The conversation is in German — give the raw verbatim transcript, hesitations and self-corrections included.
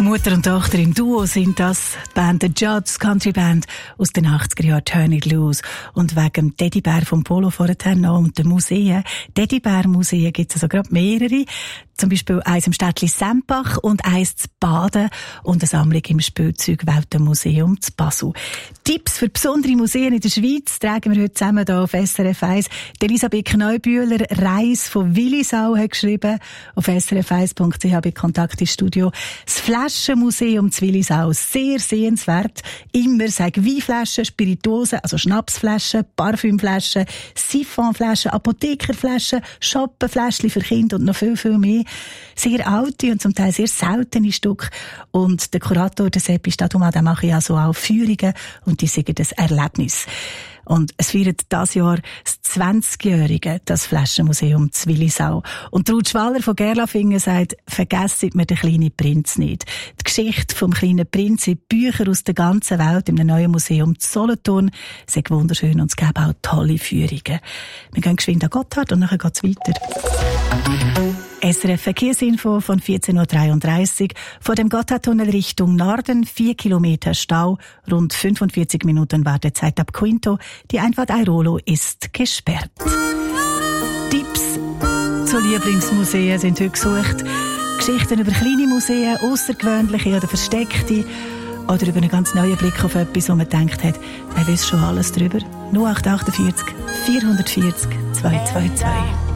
Mutter und Tochter im Duo sind das. Die Band The Judds, Country Band aus den achtziger Jahren, Turn It Loose. Und wegen dem Teddybär vom Polo vorher noch und den Museen. Teddybär-Museen gibt es also gerade mehrere. Zum Beispiel eins im Städtli Sempach und eins zu Baden und eine Sammlung im Spielzeugweltenmuseum zu Basel. Tipps für besondere Museen in der Schweiz tragen wir heute zusammen hier auf S R F eins. Die Elisabeth Kneubühler, Reis von Willisau, hat geschrieben auf s r f eins punkt c h bei Kontakt ins Studio. Das Flaschenmuseum zu Willisau, sehr sehenswert. Immer sagen Weinflaschen, Spirituosen, also Schnapsflaschen, Parfümflaschen, Siphonflaschen, Apothekerflaschen, Schoppenfläschchen für Kinder und noch viel, viel mehr. Sehr alte und zum Teil sehr seltene Stücke. Und der Kurator, der Seppi Staduma, der macht ja so auch Führungen und die sagen das Erlebnis. Und es feiert dieses Jahr das zwanzigjährige, das Flaschenmuseum zu Willisau. Und Ruth Schwaller von Gerlafingen sagt, vergesst mir den kleinen Prinz nicht. Die Geschichte vom kleinen Prinz in Büchern aus der ganzen Welt im neuen Museum zu Solothurn ist wunderschön und es gibt auch tolle Führungen. Wir gehen geschwind an Gotthard und dann geht's weiter. S R F Verkehrsinfo von vierzehn Uhr dreiunddreißig. Vor dem Gotthardtunnel Richtung Norden, vier Kilometer Stau, rund fünfundvierzig Minuten Wartezeit ab Quinto. Die Einfahrt Airolo ist gesperrt. Tipps zu Lieblingsmuseen sind heute gesucht. Geschichten über kleine Museen, außergewöhnliche oder versteckte. Oder über einen ganz neuen Blick auf etwas, wo man gedacht hat, man weiß schon alles drüber. null acht acht vier, vier vier null, zwei zwei zwei.